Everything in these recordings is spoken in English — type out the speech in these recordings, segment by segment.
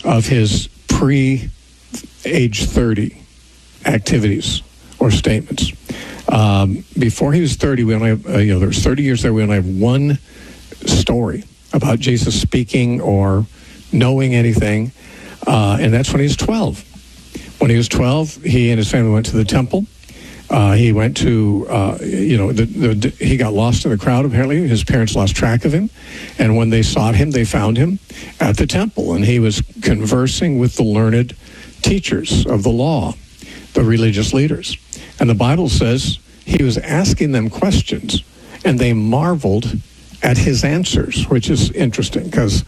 of his pre-age 30 activities or statements. Before he was 30, we only have, there was 30 years there, we only have one story about Jesus speaking or knowing anything, and that's when he was 12. When he was 12, he and his family went to the temple. He went to, he got lost in the crowd, apparently. His parents lost track of him. And when they sought him, they found him at the temple. And he was conversing with the learned teachers of the law, the religious leaders. And the Bible says he was asking them questions, and they marveled at his answers, which is interesting because,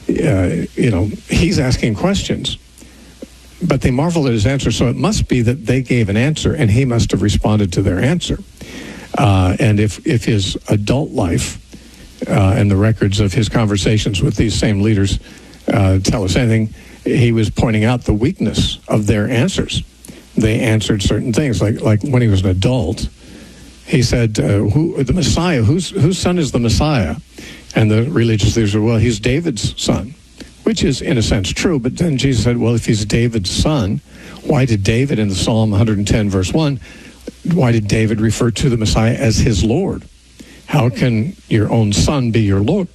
he's asking questions. But they marveled at his answer, so it must be that they gave an answer, and he must have responded to their answer. And if his adult life and the records of his conversations with these same leaders tell us anything, he was pointing out the weakness of their answers. They answered certain things, like when he was an adult, he said, the Messiah, whose son is the Messiah? And the religious leaders said, well, he's David's son. Which is, in a sense, true. But then Jesus said, well, if he's David's son, why did David in the Psalm 110, verse 1, why did David refer to the Messiah as his Lord? How can your own son be your Lord?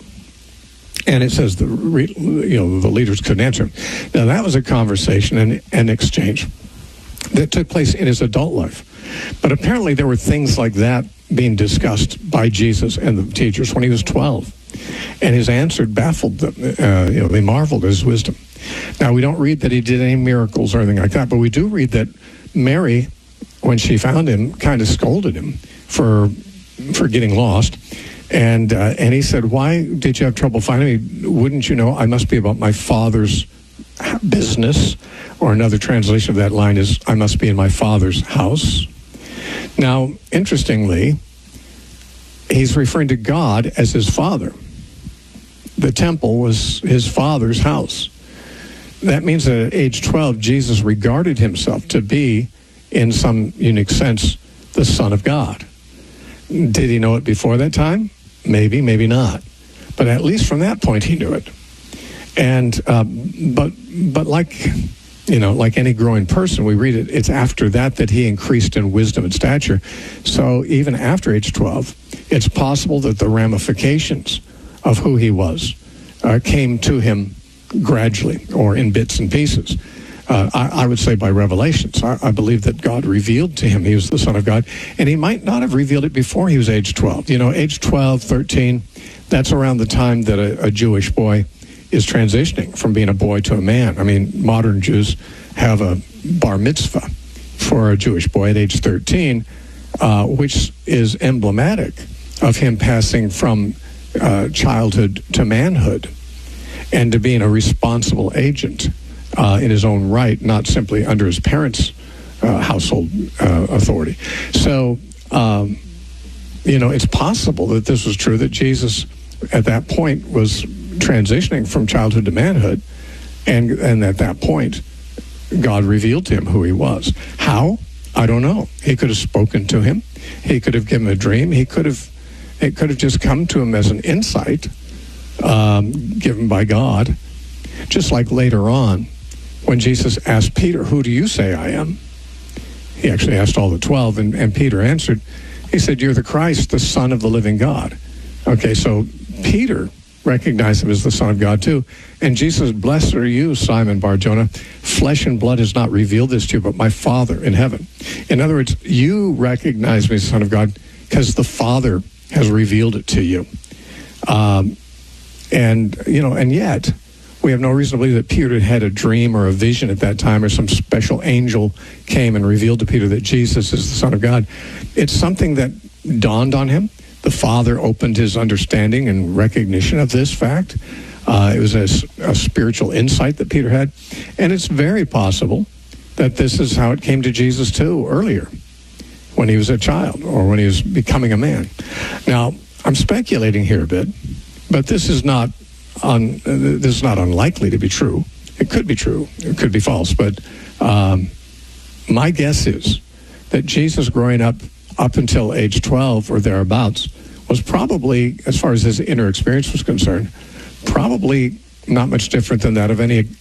And it says the leaders couldn't answer him. Now, that was a conversation and an exchange that took place in his adult life. But apparently there were things like that being discussed by Jesus and the teachers when he was 12. And his answer baffled them. They marveled at his wisdom. Now, we don't read that he did any miracles or anything like that, but we do read that Mary, when she found him, kind of scolded him for getting lost. And he said, why did you have trouble finding me? Wouldn't you know I must be about my Father's business? Or another translation of that line is, I must be in my Father's house. Now, interestingly, he's referring to God as his Father. The temple was his Father's house. That means that at age 12, Jesus regarded himself to be, in some unique sense, the Son of God. Did he know it before that time? Maybe, maybe not. But at least from that point, he knew it. And but like any growing person, we read it, it's after that he increased in wisdom and stature. So even after age 12, it's possible that the ramifications of who he was came to him gradually or in bits and pieces. I would say by revelations. I believe that God revealed to him he was the Son of God, and he might not have revealed it before he was age 12. Age 12, 13, that's around the time that a Jewish boy is transitioning from being a boy to a man. I mean, modern Jews have a bar mitzvah for a Jewish boy at age 13, which is emblematic of him passing from childhood to manhood and to being a responsible agent in his own right, not simply under his parents' household authority. So, it's possible that this was true, that Jesus at that point was transitioning from childhood to manhood, and at that point, God revealed to him who he was. How? I don't know. He could have spoken to him. He could have given him a dream. It could have just come to him as an insight given by God. Just like later on, when Jesus asked Peter, who do you say I am? He actually asked all the 12, and Peter answered. He said, you're the Christ, the Son of the living God. Okay, so Peter recognized him as the Son of God too. And Jesus, blessed are you, Simon Bar-Jonah. Flesh and blood has not revealed this to you, but my Father in heaven. In other words, you recognize me as the Son of God because the Father has revealed it to you. And yet, we have no reason to believe that Peter had a dream or a vision at that time, or some special angel came and revealed to Peter that Jesus is the Son of God. It's something that dawned on him. The Father opened his understanding and recognition of this fact. It was a spiritual insight that Peter had. And it's very possible that this is how it came to Jesus too earlier, when he was a child or when he was becoming a man. Now, I'm speculating here a bit, but this is not unlikely to be true. It could be true. It could be false. But my guess is that Jesus, growing up until age 12 or thereabouts, was probably, as far as his inner experience was concerned, probably not much different than that of any